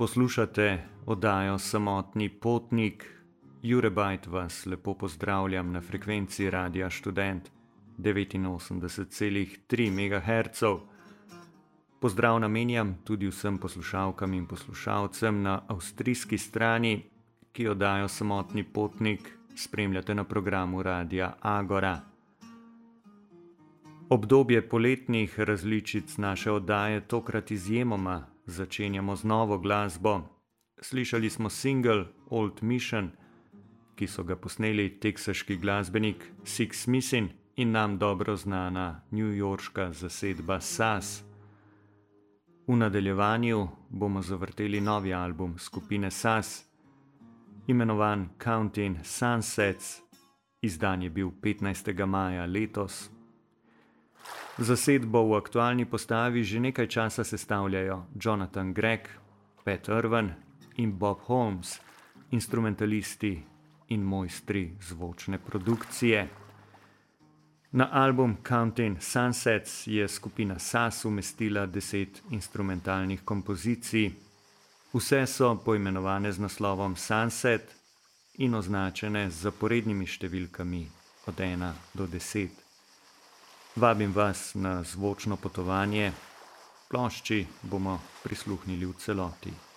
Poslušate oddajo Samotni potnik. Jure Bajt vas lepo pozdravljam na frekvenci Radia Študent 89,3 MHz. Pozdrav namenjam tudi vsem poslušalkam in poslušalcem na avstrijski strani, ki oddajo Samotni potnik spremljate na programu Radia Agora. Obdobje poletnih različic naše oddaje tokrat izjemoma začenjamo z novo glasbo. Slišali smo single Old Mission, ki so ga posneli teksaški glasbenik Six Missing in nam dobro znana newyorška zasedba SAS. V nadaljevanju bomo zavrteli novi album skupine SAS, imenovan Counting Sunsets. Izdan je bil 15. maja letos. Zasedbo v aktualni postavi že nekaj časa sestavljajo Jonathan Gregg, Pat Irwin in Bob Holmes, instrumentalisti in mojstri zvočne produkcije. Na album Counting Sunsets je skupina SAS umestila 10 instrumentalnih kompozicij. Vse so poimenovane z naslovom Sunset in označene z zaporednimi številkami od 1 do 10. Vabim vas na zvočno potovanje. Plošči bomo prisluhnili v celoti.